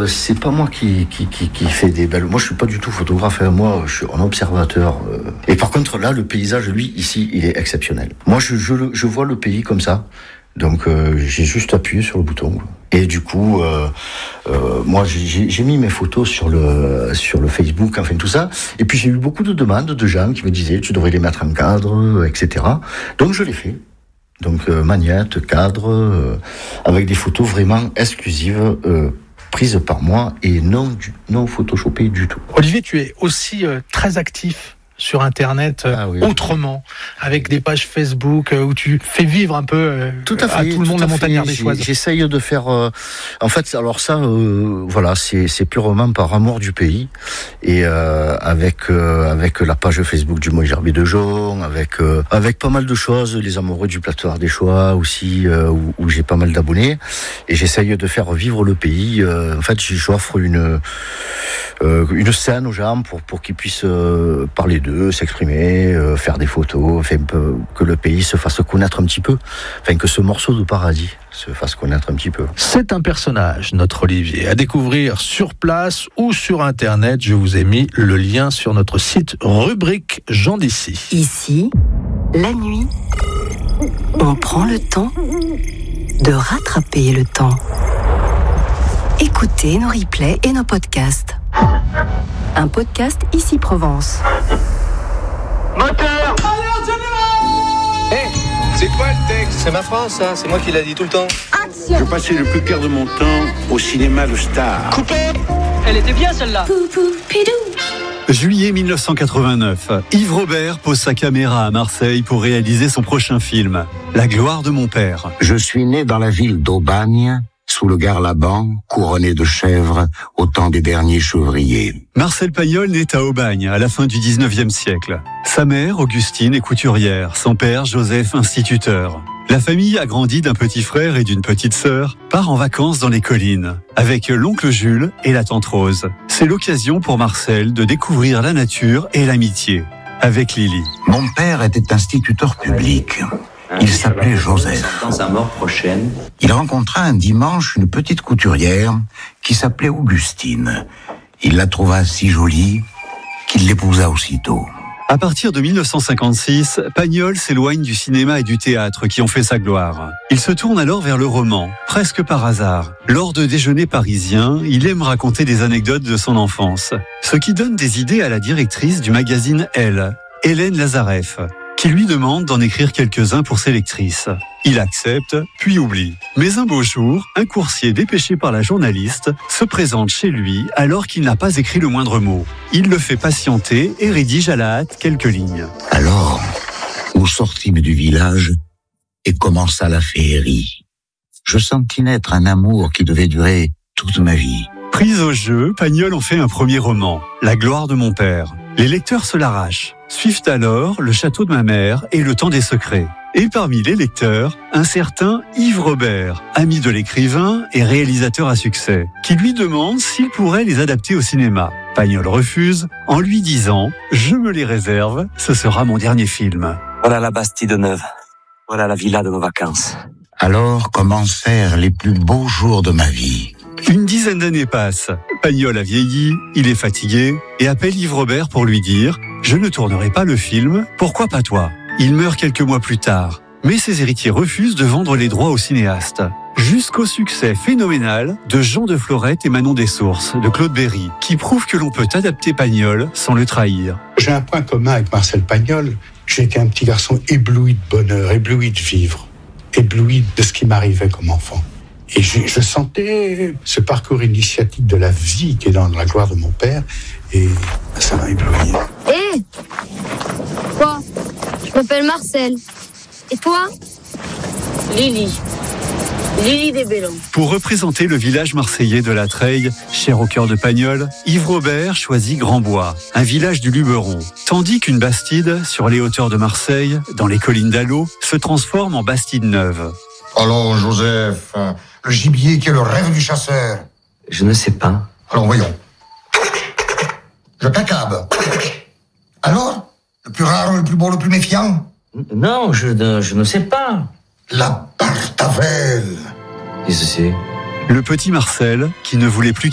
c'est pas moi qui fait des belles. Moi, je suis pas du tout photographe. Moi, je suis un observateur. Et par contre, là, le paysage, lui, ici, il est exceptionnel. Moi, je vois le pays comme ça. Donc, j'ai juste appuyé sur le bouton. Et du coup, moi, j'ai mis mes photos sur le Facebook, enfin tout ça. Et puis, j'ai eu beaucoup de demandes de gens qui me disaient, tu devrais les mettre en cadre, etc. Donc, je l'ai fait. Donc, magnette, cadre, avec des photos vraiment exclusives, prises par moi et non photoshopées du tout. Olivier, tu es aussi très actif sur Internet, autrement, avec des pages Facebook où tu fais vivre un peu tout à tout le monde la montagne ardéchoise. J'essaye de faire... en fait, alors ça, voilà, c'est purement par amour du pays. Et avec la page Facebook du Moïse Gerbier de Jon, avec pas mal de choses, les amoureux du plateau ardéchois aussi, où j'ai pas mal d'abonnés. Et j'essaye de faire vivre le pays. En fait, j'offre une scène aux gens pour qu'ils puissent parler d'eux, s'exprimer, faire des photos, que le pays se fasse connaître un petit peu, que ce morceau de paradis se fasse connaître un petit peu. C'est un personnage, notre Olivier, à découvrir sur place ou sur Internet. Je vous ai mis le lien sur notre site rubrique Gens d'ici. Ici, la nuit, on prend le temps de rattraper le temps. Écoutez nos replays et nos podcasts. Un podcast Ici Provence. Moteur! Hey, c'est quoi le texte? C'est ma France, ça. C'est moi qui l'a dit tout le temps. Action! Je passais le plus clair de mon temps au cinéma Le Star. Coupé! Elle était bien celle-là. Juillet 1989, Yves Robert pose sa caméra à Marseille pour réaliser son prochain film, La gloire de mon père. Je suis né dans la ville d'Aubagne, sous le Garlaban, couronné de chèvres, au temps des derniers chevriers. Marcel Pagnol naît à Aubagne, à la fin du 19e siècle. Sa mère, Augustine, est couturière, son père, Joseph, instituteur. La famille a grandi d'un petit frère et d'une petite sœur, part en vacances dans les collines, avec l'oncle Jules et la tante Rose. C'est l'occasion pour Marcel de découvrir la nature et l'amitié, avec Lily. Mon père était instituteur public. Il s'appelait Joseph. Dans sa mort prochaine. Il rencontra un dimanche une petite couturière qui s'appelait Augustine. Il la trouva si jolie qu'il l'épousa aussitôt. À partir de 1956, Pagnol s'éloigne du cinéma et du théâtre qui ont fait sa gloire. Il se tourne alors vers le roman, presque par hasard. Lors de déjeuners parisiens, il aime raconter des anecdotes de son enfance. Ce qui donne des idées à la directrice du magazine Elle, Hélène Lazareff, qui lui demande d'en écrire quelques-uns pour ses lectrices. Il accepte, puis oublie. Mais un beau jour, un coursier dépêché par la journaliste se présente chez lui alors qu'il n'a pas écrit le moindre mot. Il le fait patienter et rédige à la hâte quelques lignes. Alors, nous sortîmes du village et commença la féerie. Je sentis naître un amour qui devait durer toute ma vie. Prise au jeu, Pagnol en fait un premier roman, La gloire de mon père. Les lecteurs se l'arrachent. Suivent alors Le château de ma mère et Le temps des secrets. Et parmi les lecteurs, un certain Yves Robert, ami de l'écrivain et réalisateur à succès, qui lui demande s'il pourrait les adapter au cinéma. Pagnol refuse en lui disant « Je me les réserve, ce sera mon dernier film ». Voilà la Bastide neuve. Voilà la villa de nos vacances. Alors commencèrent les plus beaux jours de ma vie. Une dizaine d'années passent. Pagnol a vieilli, il est fatigué et appelle Yves Robert pour lui dire « Je ne tournerai pas le film, pourquoi pas toi ?» Il meurt quelques mois plus tard, mais ses héritiers refusent de vendre les droits au cinéaste. Jusqu'au succès phénoménal de Jean de Florette et Manon des Sources de Claude Berry, qui prouve que l'on peut adapter Pagnol sans le trahir. J'ai un point commun avec Marcel Pagnol. J'étais un petit garçon ébloui de bonheur, ébloui de vivre, ébloui de ce qui m'arrivait comme enfant. Et je sentais ce parcours initiatique de la vie qui est dans La gloire de mon père, et ça m'a ébloui. Hé Quoi? Je m'appelle Marcel. Et toi? Lily. Lily des Bellons. Pour représenter le village marseillais de la Treille, cher au cœur de Pagnol, Yves Robert choisit Grand-Bois, un village du Luberon, tandis qu'une bastide, sur les hauteurs de Marseille, dans les collines d'Allot, se transforme en bastide neuve. Alors, Joseph, le gibier qui est le rêve du chasseur. Je ne sais pas. Alors, voyons. Je t'accable. Alors, le plus rare, le plus beau, le plus méfiant? Non, je ne sais pas. La Bartavelle. Qu'est-ce que c'est? Le petit Marcel, qui ne voulait plus